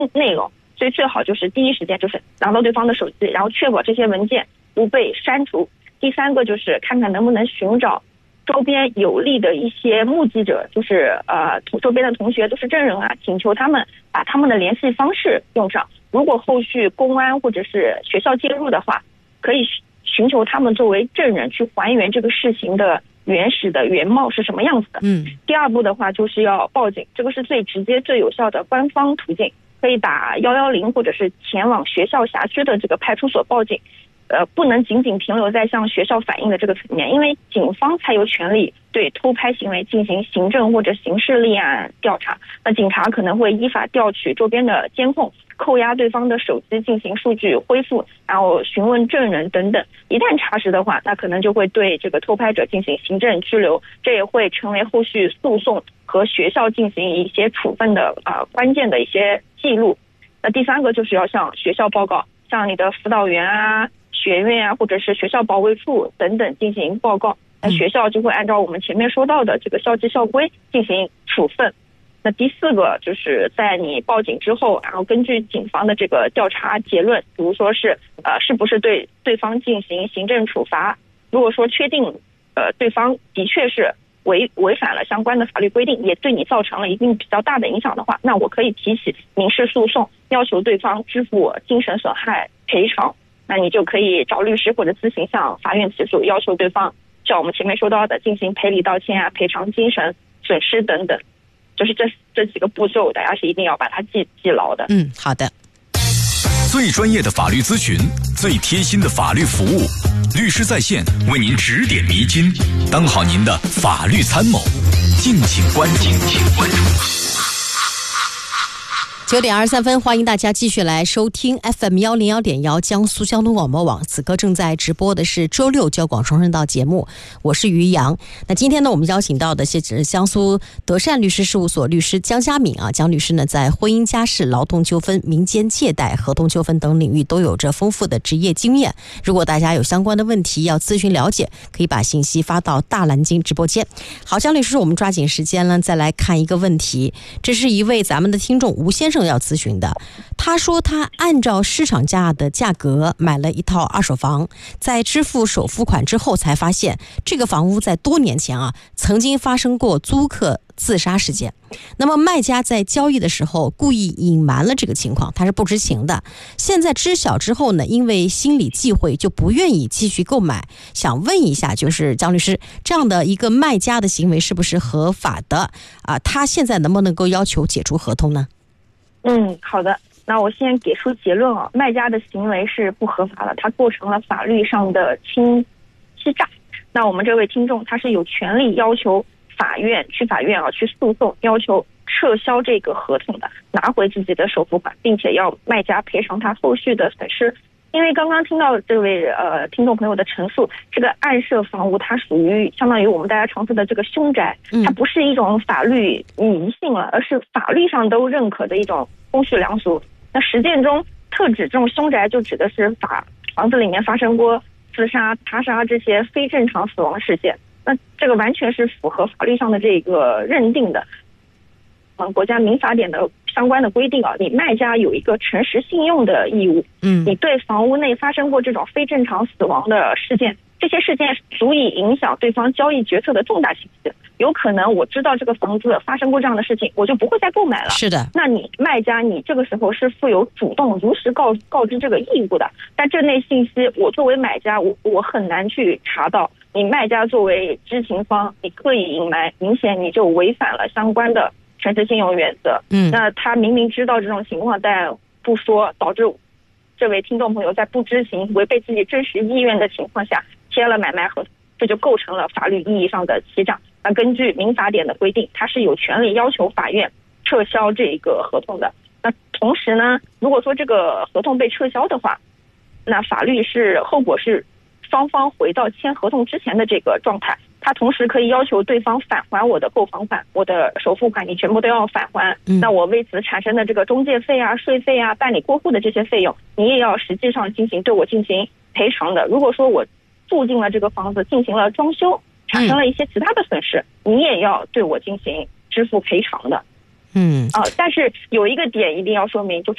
内容，所以最好就是第一时间就是拿到对方的手机，然后确保这些文件不被删除。第三个就是看看能不能寻找周边有利的一些目击者，就是周边的同学都是证人啊，请求他们把他们的联系方式用上。如果后续公安或者是学校介入的话，可以寻求他们作为证人去还原这个事情的原始的原貌是什么样子的。第二步的话就是要报警，这个是最直接最有效的官方途径，可以打110或者是前往学校辖区的这个派出所报警。不能仅仅停留在向学校反映的这个层面，因为警方才有权利对偷拍行为进行行政或者刑事立案调查。那警察可能会依法调取周边的监控，扣押对方的手机进行数据恢复，然后询问证人等等。一旦查实的话，那可能就会对这个偷拍者进行行政拘留，这也会成为后续诉讼和学校进行一些处分的关键的一些记录。那第三个就是要向学校报告，向你的辅导员啊、学院啊，或者是学校保卫处等等进行报告，那学校就会按照我们前面说到的这个校纪校规进行处分。那第四个就是在你报警之后，然后根据警方的这个调查结论，比如说是是不是对对方进行行政处罚，如果说确定对方的确是违反了相关的法律规定，也对你造成了一定比较大的影响的话，那我可以提起民事诉讼，要求对方支付精神损害赔偿。那你就可以找律师或者自行向法院起诉，要求对方像我们前面说到的进行赔礼道歉啊、赔偿精神损失等等，就是这几个步骤，大家是一定要把它记牢的。 好的。 最专业的法律咨询，最贴心的法律服务，律师在线为您指点迷津，当好您的法律参谋。敬请关注。 9点23分，欢迎大家继续来收听 FM101.1江苏交通广播网。此刻正在直播的是周六交广双声道节目，我是于洋。那今天呢，我们邀请到的是江苏德善律师事务所律师江佳敏啊，江律师呢在婚姻家事、劳动纠纷、民间借贷、合同纠纷等领域都有着丰富的职业经验。如果大家有相关的问题要咨询了解，可以把信息发到大蓝鲸直播间。好，江律师，我们抓紧时间呢，再来看一个问题。这是一位咱们的听众吴先生要咨询的，他说他按照市场价的价格买了一套二手房，在支付首付款之后才发现这个房屋在多年前曾经发生过租客自杀事件。那么卖家在交易的时候故意隐瞒了这个情况，他是不知情的。现在知晓之后呢，因为心理忌讳就不愿意继续购买。想问一下，就是江律师，这样的一个卖家的行为是不是合法的他现在能不能够要求解除合同呢？ 好的，那我先给出结论卖家的行为是不合法的，他构成了法律上的欺诈。那我们这位听众他是有权利要求去法院去诉讼，要求撤销这个合同的，拿回自己的首付款，并且要卖家赔偿他后续的损失。因为刚刚听到这位听众朋友的陈述，这个暗设房屋它属于相当于我们大家常说的这个凶宅，它不是一种法律迷信了，而是法律上都认可的一种公序良俗。那实践中特指这种凶宅就指的是房子里面发生过自杀、他杀这些非正常死亡事件，那这个完全是符合法律上的这个认定的。国家民法典的相关的规定你卖家有一个诚实信用的义务。你对房屋内发生过这种非正常死亡的事件，这些事件足以影响对方交易决策的重大信息，有可能我知道这个房子发生过这样的事情，我就不会再购买了。 是的， 那你卖家你这个时候是负有主动如实告知这个义务的，但这类信息我作为买家我很难去查到。你卖家作为知情方，你刻意隐瞒，明显你就违反了相关的诚实信用原则。那他明明知道这种情况但不说，导致这位听众朋友在不知情、违背自己真实意愿的情况下签了买卖合同，这就构成了法律意义上的欺诈。那根据民法典的规定，他是有权利要求法院撤销这个合同的。那同时呢，如果说这个合同被撤销的话，那法律后果是双方回到签合同之前的这个状态。他同时可以要求对方返还我的购房款、我的首付款，你全部都要返还。那我为此产生的这个中介费啊、税费啊、办理过户的这些费用，你也要实际上对我进行赔偿的。如果说我住进了这个房子，进行了装修，产生了一些其他的损失，你也要对我进行支付赔偿的。但是有一个点一定要说明，就